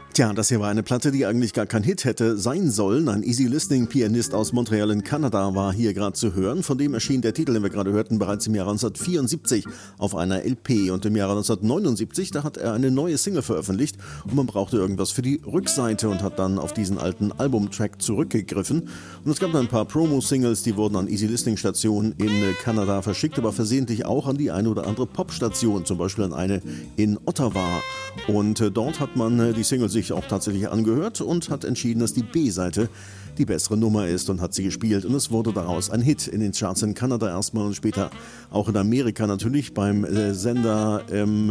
Tja, das hier war eine Platte, die eigentlich gar kein Hit hätte sein sollen. Ein Easy-Listening-Pianist aus Montreal in Kanada war hier gerade zu hören. Von dem erschien der Titel, den wir gerade hörten, bereits im Jahre 1974 auf einer LP. Und im Jahre 1979, da hat er eine neue Single veröffentlicht und man brauchte irgendwas für die Rückseite und hat dann auf diesen alten Albumtrack zurückgegriffen. Und es gab dann ein paar Promo-Singles, die wurden an Easy-Listening-Stationen in Kanada verschickt, aber versehentlich auch an die eine oder andere Popstation, zum Beispiel an eine in Ottawa. Und dort hat man die Single sich auch tatsächlich angehört und hat entschieden, dass die B-Seite die bessere Nummer ist und hat sie gespielt. Und es wurde daraus ein Hit in den Charts in Kanada erstmal und später auch in Amerika natürlich beim Sender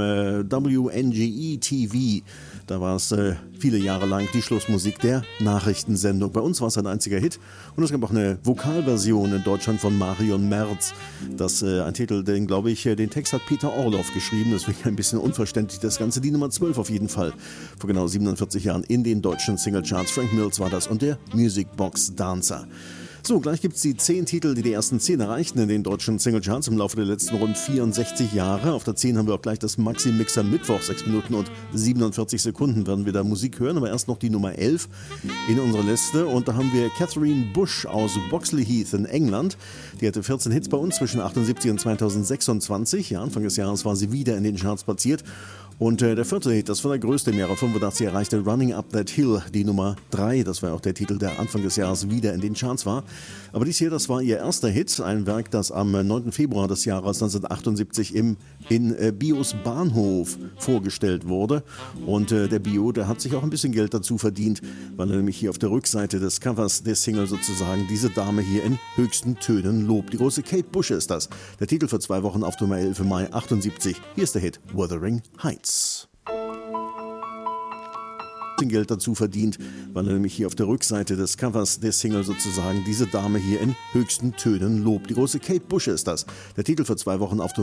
WNGE-TV. Da war es viele Jahre lang die Schlussmusik der Nachrichtensendung. Bei uns war es ein einziger Hit und es gab auch eine Vokalversion in Deutschland von Marion Merz. Das ein Titel, den glaube ich, den Text hat Peter Orloff geschrieben, deswegen ein bisschen unverständlich das Ganze. Die Nummer 12 auf jeden Fall, vor genau 47 Jahren in den deutschen Singlecharts. Frank Mills war das und der Music Box Dancer. So, gleich gibt es die 10 Titel, die ersten 10 erreichten in den deutschen Singlecharts im Laufe der letzten rund 64 Jahre. Auf der 10 haben wir auch gleich das Maxi-Mixer Mittwoch, 6 Minuten und 47 Sekunden werden wir da Musik hören, aber erst noch die Nummer 11 in unserer Liste und da haben wir Catherine Bush aus Boxley Heath in England. Die hatte 14 Hits bei uns zwischen 78 und 2026. Ja, Anfang des Jahres war sie wieder in den Charts platziert. Und der vierte Hit, das war der größte im Jahre 85, erreichte Running Up That Hill, die Nummer 3. Das war auch der Titel, der Anfang des Jahres wieder in den Charts war. Aber dies hier, das war ihr erster Hit, ein Werk, das am 9. Februar des Jahres 1978 in Bios Bahnhof vorgestellt wurde. Und der Bio, der hat sich auch ein bisschen Geld dazu verdient, weil er nämlich hier auf der Rückseite des Covers der Single sozusagen diese Dame hier in höchsten Tönen lobt. Die große Kate Bush ist das. Der Titel für 2 Wochen auf Nummer 11 im Mai 78. Hier ist der Hit Wuthering Heights. Geld dazu verdient, weil er nämlich hier auf der Rückseite des Covers der Single sozusagen diese Dame hier in höchsten Tönen lobt. Die große Kate Bush ist das. Der Titel für 2 Wochen auf